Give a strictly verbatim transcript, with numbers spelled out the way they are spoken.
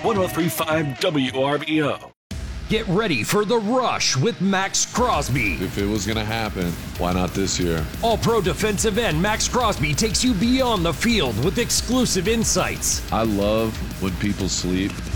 one oh three point five W R B O. Get ready for The Rush with Max Crosby. If it was going to happen, why not this year? All-Pro defensive end Max Crosby takes you beyond the field with exclusive insights. I love when people sleep.